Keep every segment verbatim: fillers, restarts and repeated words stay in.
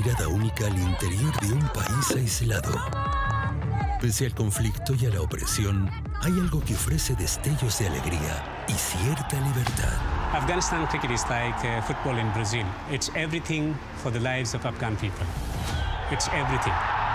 mirada única al interior de un país aislado. Pese al conflicto y a la opresión, hay algo que ofrece destellos de alegría y cierta libertad. Afghanistan cricket is like uh, football in Brazil. It's everything for the lives of Afghan people. It's everything.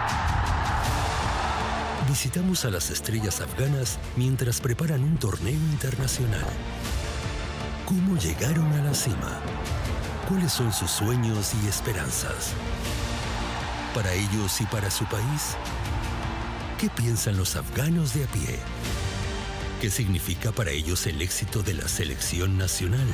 Visitamos a las estrellas afganas mientras preparan un torneo internacional. ¿Cómo llegaron a la cima? ¿Cuáles son sus sueños y esperanzas? Para ellos y para su país, ¿qué piensan los afganos de a pie? ¿Qué significa para ellos el éxito de la selección nacional?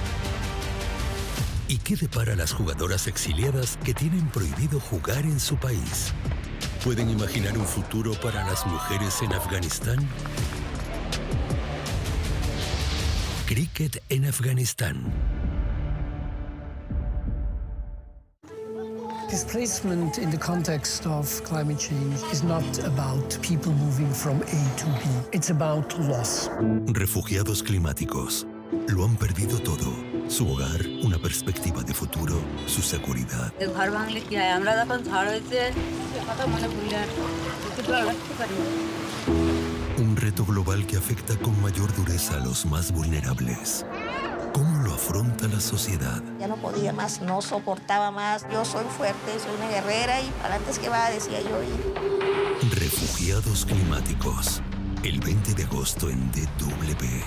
¿Y qué depara las jugadoras exiliadas que tienen prohibido jugar en su país? ¿Pueden imaginar un futuro para las mujeres en Afganistán? Cricket en Afganistán. Displacement in the context of climate change is not about people moving from A to B. It's about loss. Refugiados climáticos. Lo han perdido todo. Su hogar, una perspectiva de futuro, su seguridad. Un reto global que afecta con mayor dureza a los más vulnerables. ¿Cómo lo afronta la sociedad? Ya no podía más, no soportaba más. Yo soy fuerte, soy una guerrera y para antes que va, decía yo. Y... Refugiados climáticos. El veinte de agosto en D W.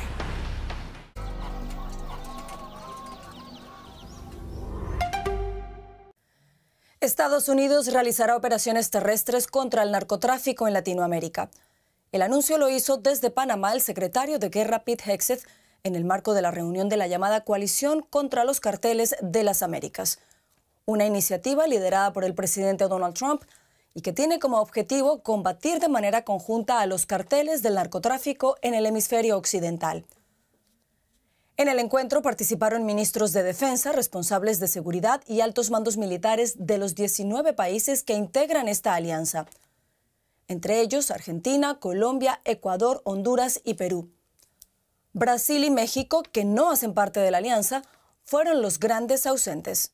Estados Unidos realizará operaciones terrestres contra el narcotráfico en Latinoamérica. El anuncio lo hizo desde Panamá el secretario de Guerra Pete Hegseth en el marco de la reunión de la llamada Coalición contra los Carteles de las Américas, una iniciativa liderada por el presidente Donald Trump y que tiene como objetivo combatir de manera conjunta a los carteles del narcotráfico en el hemisferio occidental. En el encuentro participaron ministros de defensa, responsables de seguridad y altos mandos militares de los diecinueve países que integran esta alianza, entre ellos Argentina, Colombia, Ecuador, Honduras y Perú. Brasil y México, que no hacen parte de la alianza, fueron los grandes ausentes.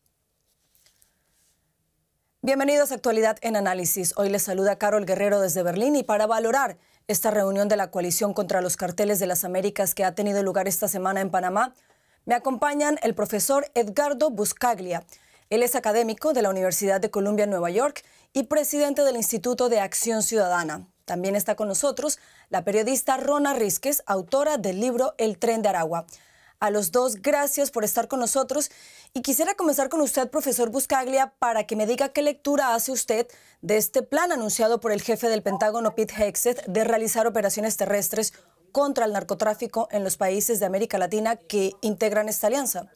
Bienvenidos a Actualidad en Análisis. Hoy les saluda Carol Guerrero desde Berlín y para valorar esta reunión de la Coalición contra los Carteles de las Américas que ha tenido lugar esta semana en Panamá, me acompañan el profesor Edgardo Buscaglia. Él es académico de la Universidad de Columbia en Nueva York y presidente del Instituto de Acción Ciudadana. También está con nosotros la periodista Rona Rísquez, autora del libro El Tren de Aragua. A los dos, gracias por estar con nosotros. Y quisiera comenzar con usted, profesor Buscaglia, para que me diga qué lectura hace usted de este plan anunciado por el jefe del Pentágono, Pete Hegseth, de realizar operaciones terrestres contra el narcotráfico en los países de América Latina que integran esta alianza.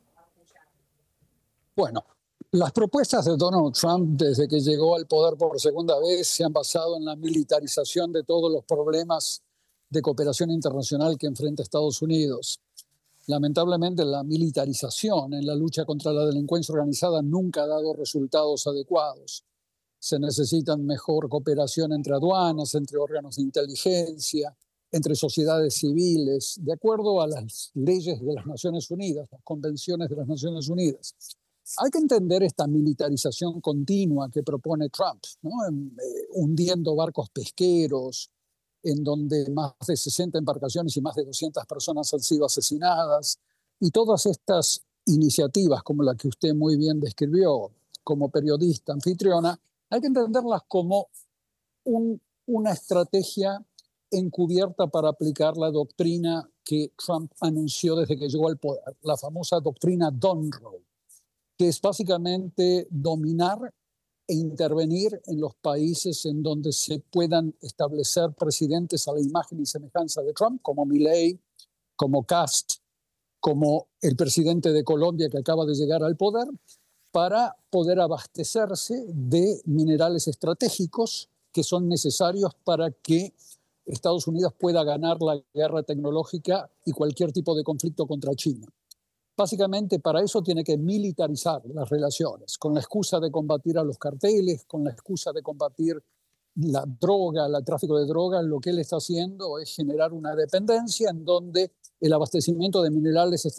Bueno, las propuestas de Donald Trump desde que llegó al poder por segunda vez se han basado en la militarización de todos los problemas de cooperación internacional que enfrenta Estados Unidos. Lamentablemente, la militarización en la lucha contra la delincuencia organizada nunca ha dado resultados adecuados. Se necesitan mejor cooperación entre aduanas, entre órganos de inteligencia, entre sociedades civiles, de acuerdo a las leyes de las Naciones Unidas, las convenciones de las Naciones Unidas. Hay que entender esta militarización continua que propone Trump, ¿no? Eh, hundiendo barcos pesqueros, en donde más de sesenta embarcaciones y más de doscientas personas han sido asesinadas. Y todas estas iniciativas, como la que usted muy bien describió como periodista anfitriona, hay que entenderlas como un, una estrategia encubierta para aplicar la doctrina que Trump anunció desde que llegó al poder, la famosa doctrina Donroe, que es básicamente dominar e intervenir en los países en donde se puedan establecer presidentes a la imagen y semejanza de Trump, como Milei, como Kast, como el presidente de Colombia que acaba de llegar al poder, para poder abastecerse de minerales estratégicos que son necesarios para que Estados Unidos pueda ganar la guerra tecnológica y cualquier tipo de conflicto contra China. Básicamente, para eso tiene que militarizar las relaciones, con la excusa de combatir a los carteles, con la excusa de combatir la droga, el tráfico de droga. Lo que él está haciendo es generar una dependencia en donde el abastecimiento de minerales